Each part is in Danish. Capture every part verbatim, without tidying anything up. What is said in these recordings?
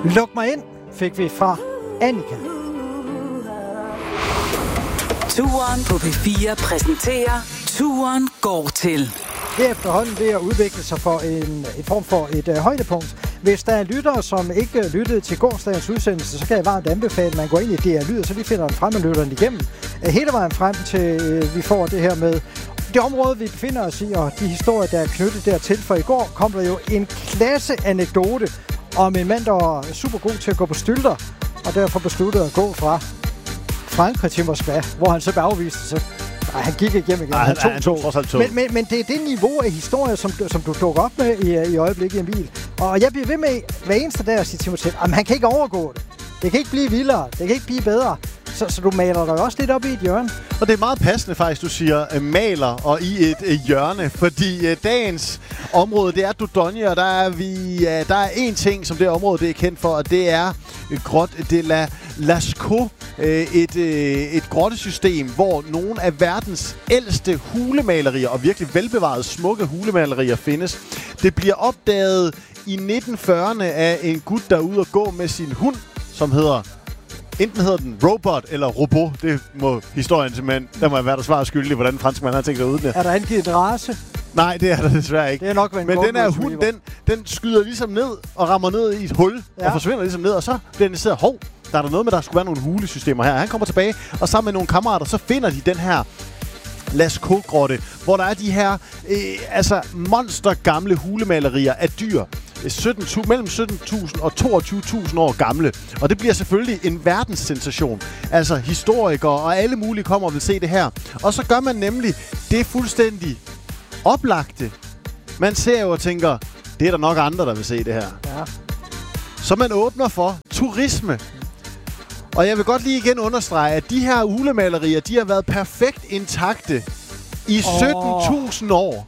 Luk mig ind, fik vi fra Annika. Turen på P fire præsenterer Turen går til. Det er efterhånden ved at udvikle sig for en, en form for et uh, højdepunkt. Hvis der er lyttere, som ikke lyttede til gårsdagens udsendelse, så kan jeg varmt anbefale, at man går ind i D R Lyd, så vi finder den frem og lytter den igennem. Uh, hele vejen frem til uh, vi får det her med det område, vi befinder os i, og de historier, der er knyttet dertil. For i går kom der jo en klasse anekdote om en mand, der var super god til at gå på stylter, og derfor besluttede at gå fra Frankrig til Moskva, hvor han så blev afvist. Så nej, han gik igennem igen. Ej, han, han, han tog trods alt tog. Men, men, men det er det niveau af historie, som, som du dukker op med i, i øjeblikket, Emil. Og jeg bliver ved med hver eneste dag at sige til mig selv, at han kan ikke overgå det. Det kan ikke blive vildere. Det kan ikke blive bedre. Så, så du maler dig også lidt op i et hjørne. Og det er meget passende faktisk, du siger uh, maler og i et uh, hjørne, fordi uh, dagens område, det er Dordogne, og der er vi, uh, der er en ting, som det område det er kendt for, og det er uh, Grotte de la Lascaux, uh, et, uh, et grottesystem, hvor nogle af verdens ældste hulemalerier, og virkelig velbevarede smukke hulemalerier findes. Det bliver opdaget i nitten fyrrerne af en gut, der er ude og gå med sin hund, som hedder... Enten hedder den Robot eller Robot. Det må historien simpelthen... Der må jeg være der svar skyldig, hvordan franskmanden har tænkt sig ud der. Er der angivet en race? Nej, det er der desværre ikke. Det er nok, men den her hund, den, den skyder ligesom ned og rammer ned i et hul. Ja. Og forsvinder ligesom ned. Og så bliver den sidder, hov, der er der noget med, der skulle være nogle hulesystemer her. Han kommer tilbage, og sammen med nogle kammerater, så finder de den her Lascaux-grotte, hvor der er de her øh, altså monster gamle hulemalerier af dyr. sytten, mellem sytten tusind og toogtyve tusind år gamle. Og det bliver selvfølgelig en verdenssensation. Altså historikere og alle mulige kommer og vil se det her. Og så gør man nemlig det fuldstændig oplagte. Man ser jo og tænker, det er der nok andre, der vil se det her. Ja. Så man åbner for turisme. Og jeg vil godt lige igen understrege, at de her hulemalerier, de har været perfekt intakte i sytten tusind år.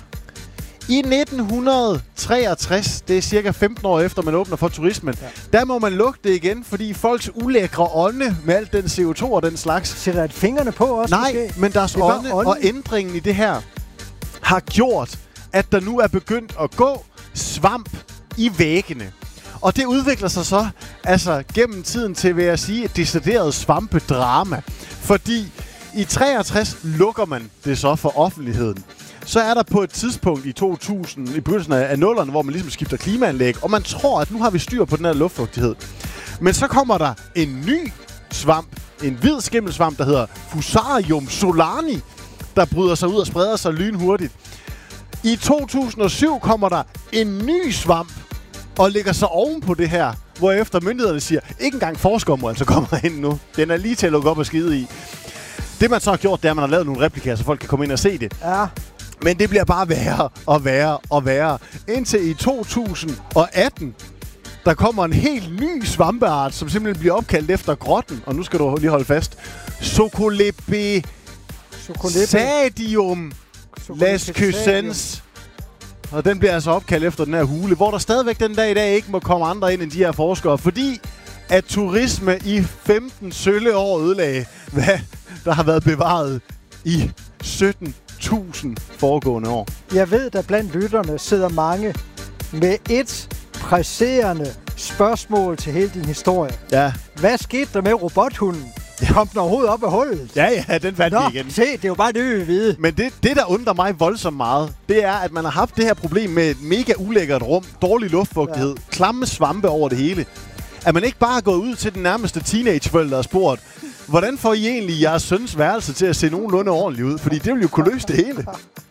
I nitten treogtres, det er cirka femten år efter, man åbner for turismen, ja. Der må man lukke det igen, fordi folks ulækre ånde med alt den C O to og den slags... Sætter et fingrene på også? Nej, måske? Men deres ånde og ændringen i det her har gjort, at der nu er begyndt at gå svamp i væggene. Og det udvikler sig så altså gennem tiden til, vil jeg sige, et decideret svampedrama. Fordi i treogtres lukker man det så for offentligheden. Så er der på et tidspunkt i to tusind, i begyndelsen af nullerne, hvor man ligesom skifter klimaanlæg, og man tror, at nu har vi styr på den her luftfugtighed. Men så kommer der en ny svamp, en hvid skimmelsvamp, der hedder Fusarium solani, der bryder sig ud og spreder sig lynhurtigt. I to tusind og syv kommer der en ny svamp, og lægger sig oven på det her, hvorefter myndighederne siger, ikke engang forskere må altså komme ind nu. Den er lige til at lukke op og skide i. Det man så har gjort, det er, at man har lavet nogle replikaer, så folk kan komme ind og se det. Ja. Men det bliver bare værre og værre og værre. Indtil i to tusind og atten, der kommer en helt ny svampeart, som simpelthen bliver opkaldt efter grotten. Og nu skal du lige holde fast. Socolipesadium lascusens. Og den bliver altså opkaldt efter den her hule, hvor der stadigvæk den dag i dag ikke må komme andre ind end de her forskere. Fordi at turisme i femten sølle år ødelagde, hvad der har været bevaret i sytten tusind foregående år. Jeg ved, der blandt lytterne sidder mange med et presserende spørgsmål til hele din historie. Ja. Hvad skete der med robothunden? Kom den overhovedet op af hullet? Ja, ja, den fandt vi igen. Se, det er jo bare det, vi vil vide. Men det, det, der undrer mig voldsomt meget, det er, at man har haft det her problem med et mega ulækkert rum, dårlig luftfugtighed, ja. Klamme svampe over det hele. At man ikke bare har gået ud til den nærmeste teenageforældre og spurgt, hvordan får I egentlig jeres søns værelse til at se nogenlunde ordentligt ud? Fordi det vil jo kunne løse det hele.